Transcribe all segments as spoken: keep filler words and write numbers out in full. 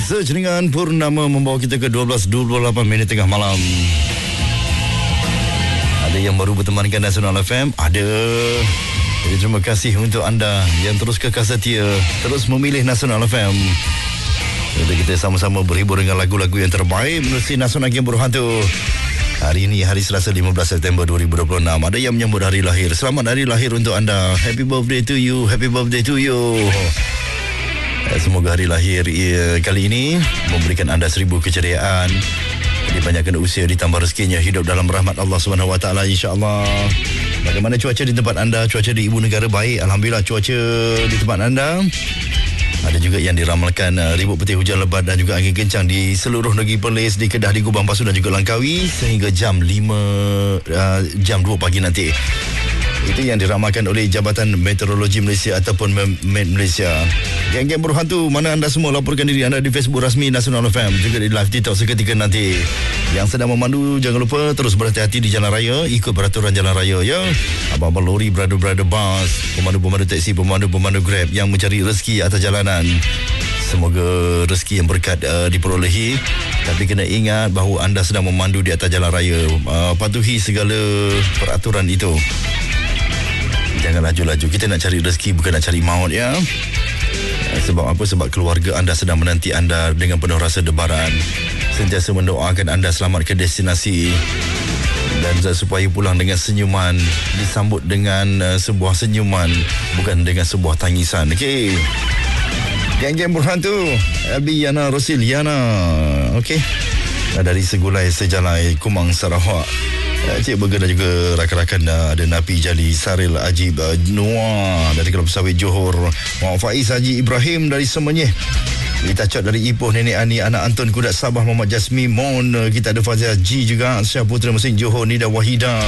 Search dengan Purnama membawa kita ke dua belas dua puluh lapan minit tengah malam. Ada yang baru bertemankan Nasional F M, ada. Jadi terima kasih untuk anda yang terus kekal setia, terus memilih Nasional F M. Jadi kita sama-sama berhibur dengan lagu-lagu yang terbaik menerusi Nasional Game Berhantu. Hari ini hari Selasa lima belas September dua ribu dua puluh enam. Ada yang menyambut hari lahir. Selamat hari lahir untuk anda. Happy birthday to you. Happy birthday to you. Semoga hari lahir ya, kali ini memberikan anda seribu keceriaan, dibanyakkan usia, ditambah rezekinya, hidup dalam rahmat Allah Subhanahu Wa Taala insya-Allah. Bagaimana cuaca di tempat anda? Cuaca di ibu negara baik, alhamdulillah. Cuaca di tempat anda, ada juga yang diramalkan uh, ribut peti, hujan lebat dan juga angin kencang di seluruh negeri Perlis, di Kedah, di Gubang Pasu dan juga Langkawi sehingga jam lima uh, jam dua pagi nanti. Itu yang diramalkan oleh Jabatan Meteorologi Malaysia ataupun Met Malaysia. Geng-geng berhantu, mana anda semua, laporkan diri anda di Facebook rasmi Nasional F M, juga di live TikTok seketika nanti. Yang sedang memandu, jangan lupa terus berhati-hati di jalan raya, ikut peraturan jalan raya ya. Abang-abang lori, brother-brother bus, pemandu-pemandu taksi, pemandu-pemandu Grab yang mencari rezeki atas jalanan, semoga rezeki yang berkat uh, diperolehi. Tapi kena ingat bahawa anda sedang memandu di atas jalan raya. uh, Patuhi segala peraturan itu. Jangan laju-laju. Kita nak cari rezeki, bukan nak cari maut ya. Sebab apa? Sebab keluarga anda sedang menanti anda dengan penuh rasa debaran. Sentiasa mendoakan anda selamat ke destinasi dan supaya pulang dengan senyuman, disambut dengan uh, sebuah senyuman, bukan dengan sebuah tangisan. Okey. Geng-geng berhantu, Abi Yana Rosil Yana. Okey. Dari Segulai Sejalai Kumang Sarawak, Cik Burger dan juga rakan-rakan, ada Napi Jali, Saril Ajib Noah dari Kelab Sawit Johor, Muhammad Faiz Haji Ibrahim dari Semenyih, Rita Cot dari Ipoh, Nenek Ani, Anak Anton Kudat Sabah, Muhammad Jasmi Mon, kita ada Fazia G juga, Syah Putera Mesin Johor, Nida Wahida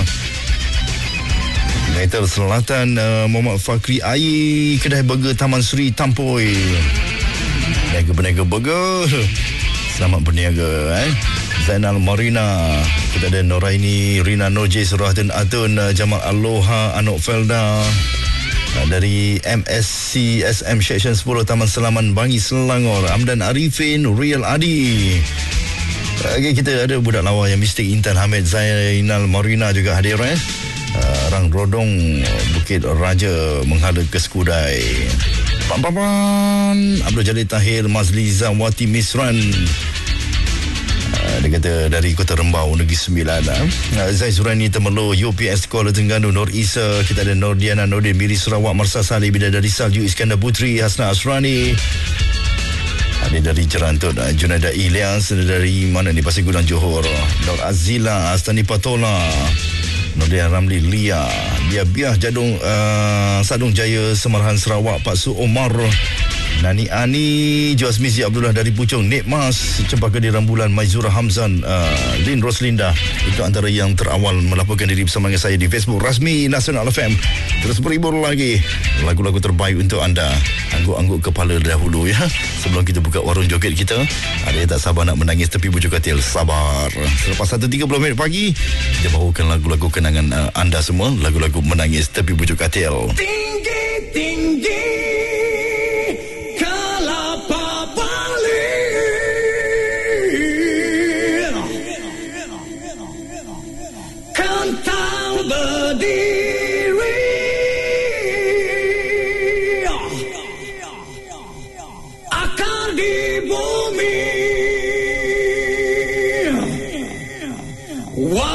Metal Selatan, Muhammad Fakri Ai, Kedai Burger Taman Seri Tampoi, Peniaga-peniaga burger, selamat berniaga eh. Zainal Marina, kita ada Noraini, Rina Noje, Surahdan Atun, Jamal Aloha, Anok Felda dari M S C S M Section sepuluh Taman Selaman Bangi Selangor, Amdan Arifin, Real Adi. Okay, kita ada budak lawa yang mistik, Intan Hamid, Zainal Marina juga hadir eh. Rang Rodong, Bukit Raja menghadap ke Skudai. Pam-pam-pam, Abdul Jalil Tahir, Mazliza Wati Misran. Dia kata dari Kota Rembau, Negeri Sembilan. Zai Surani Temelo, U P S Kuala Terengganu, Nur Isa, kita ada Nur Diana Nordin, Miri Sarawak, Marsa Salih, Bidadari Salju, Iskandar Putri, Hasna Asrani. Ada dari Jerantut, Junaida Ilyas, dari mana ni, Pasir Gudang Johor, Nur Azila, Astani Patola, Nordin Ramli Lia, Dia Biah Jadung, uh, Sadung Jaya, Semarahan Sarawak, Pak Su Omar, Nani Ani, Josmizi Abdullah dari Puchong, Nek Mas, Cempaka di Rambulan, Maizura Hamzan, uh, Lin Roslinda. Itu antara yang terawal melaporkan diri bersama dengan saya di Facebook rasmi Nasional F M. Terus berhibur lagi lagu-lagu terbaik untuk anda. Angguk-angguk kepala dahulu ya, sebelum kita buka warung joget kita. Ada yang tak sabar nak menangis tepi bujuk katil, sabar. Selepas satu tiga puluh minit pagi, kita bawakan lagu-lagu kenangan uh, anda semua, lagu-lagu menangis tepi bujuk katil. Tinggi, tinggi berdiri akar di bumi.